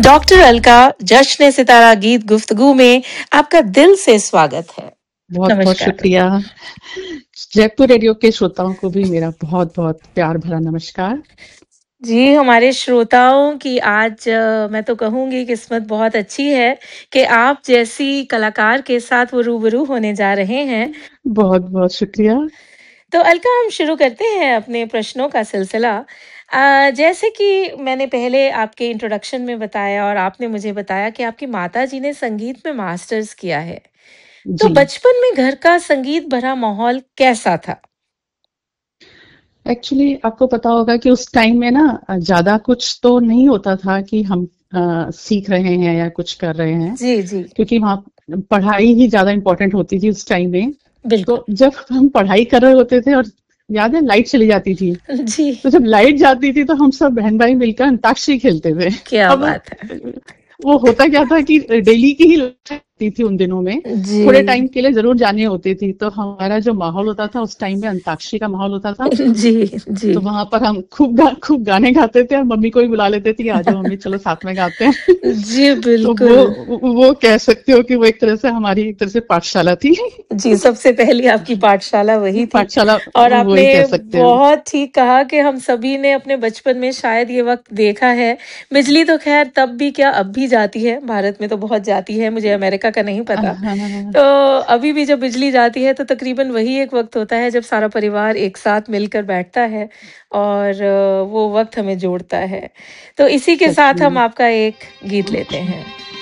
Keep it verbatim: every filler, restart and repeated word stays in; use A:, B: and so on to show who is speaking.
A: Doctor Alka जश्न सितारा गीत गुफ्तगू में आपका दिल से स्वागत है।
B: बहुत बहुत
A: नमस्कार।
B: शुक्रिया। जयपुर रेडियो के श्रोताओं को भी मेरा बहुत बहुत प्यार भरा नमस्कार।
A: जी, हमारे श्रोताओं की आज अ, मैं तो कहूँगी किस्मत बहुत अच्छी है कि आप जैसी कलाकार के साथ वो रूबरू होने जा रहे हैं।
B: बहुत बहुत शुक्रिया।
A: तो अलका, हम शुरू करते हैं अपने प्रश्नों का सिलसिला। अ, जैसे कि मैंने पहले आपके इंट्रोडक्शन में बताया और आपने मुझे बताया कि आपकी माताजी ने संगीत में मास्टर्स किया है। तो
B: जी,
A: बचपन में घर का संगीत भरा माहौल कैसा था?
B: एक्चुअली आपको पता होगा कि उस टाइम में ना अ, ज़्यादा कुछ तो नहीं होता था कि हम अ, सीख रहे हैं या कुछ कर रहे हैं,
A: जी, जी,
B: क्योंकि वहाँ पढ़ाई ही ज़्यादा इम्पोर्टेंट होती थी उस टाइम में।
A: बिल्कुल।
B: तो जब हम पढ़ाई कर रहे होते थे और याद है लाइट चली जाती थी,
A: जी,
B: तो जब लाइट जाती थी तो हम सब बहन-भाई मिलकर अंताक्षरी खेलते थे।
A: क्या
B: अब
A: बात है।
B: वो होता क्या था कि डेली की ही लड़ाई होती थी उन दिनों में, थोड़े
A: जी,
B: टाइम के लिए ज़रूर जानी होती थी, तो हमारा जो माहौल होता था उस टाइम में अंताक्षरी का माहौल होता था।
A: जी, जी।
B: तो वहाँ पर हम खूब गा खूब गाने गाते थे और मम्मी को भी बुला लेते थे कि आ जाओ मम्मी चलो साथ में गाते हैं।
A: जी,
B: तो वो
A: बिल्कुल।
B: वो कह सकते हो कि वो एक तरह से हमारी एक तरह से पाठशाला थी।
A: जी, सबसे पहली आपकी पाठशाला वही थी
B: पाठशाला
A: और
B: वो ही
A: आपने
B: कह सकते हो।
A: बहुत ठीक कहा कि हम सभी ने अपने बचपन में शायद ये वक़्त देखा है। बिजली तो ख़ैर तब भी क्या अब भी जाती है, भारत में तो बहुत जाती है, मुझे अमेरिका का नहीं
B: अ,
A: पता।
B: हाँ,
A: तो अभी भी जब बिजली जाती है तो तकरीबन वही एक वक़्त होता है जब सारा परिवार एक साथ मिलकर बैठता है और अ, वो वक़्त हमें जोड़ता है। तो इसी के
B: सच
A: साथ हम
B: में।
A: आपका एक गीत लेते हैं।